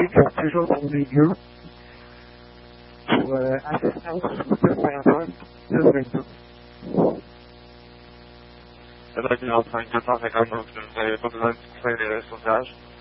sont toujours au milieu pour assistance ou de faire sur les deux. C'est vrai qu'il est en train de faire 50, donc vous n'avez pas besoin de faire les sauvages.